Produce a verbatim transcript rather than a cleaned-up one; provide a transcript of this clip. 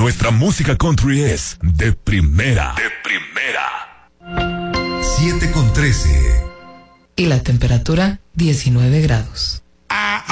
nuestra música country es de primera. De primera. siete con trece. Y la temperatura diecinueve grados.